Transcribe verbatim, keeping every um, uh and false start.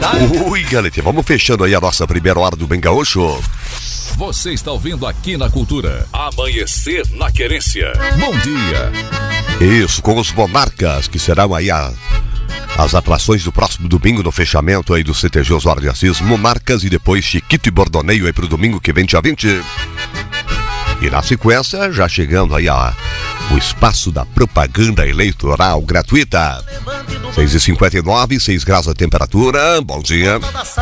Ui, galera, vamos fechando aí a nossa primeira hora do Bem Gaúcho. Você está ouvindo aqui na Cultura Amanhecer na Querência. Bom dia. Isso, com os Monarcas, que serão aí a, as atrações do próximo domingo no fechamento aí do C T G Osório de Assis. Monarcas e depois Chiquito e Bordoneio aí pro domingo que vem, dia vinte. E na sequência, já chegando aí a, o espaço da propaganda eleitoral gratuita. seis e cinquenta e nove, seis graus a temperatura. Bom dia.